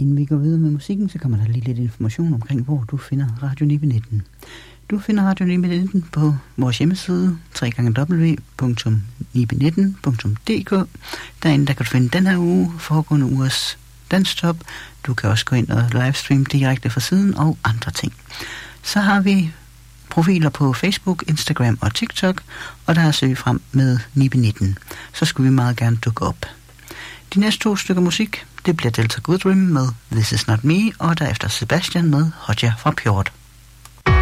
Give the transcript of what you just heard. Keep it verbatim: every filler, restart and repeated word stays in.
Inden vi går videre med musikken, så kommer der lige lidt information omkring, hvor du finder Radio Nibe nitten. Du finder Radio Nibe nitten på vores hjemmeside, w w w punktum nibe nitten punktum d k. Derinde der kan du finde den her uge, foregående ugers danstop. Du kan også gå ind og livestream direkte fra siden og andre ting. Så har vi profiler på Facebook, Instagram og TikTok, og der er søg frem med Nibe nitten. Så skulle vi meget gerne dukke op. De næste to stykker musik, det bliver Delta Goodrem med This Is Not Me, og derefter Sebastian med Hodja fra Pjort.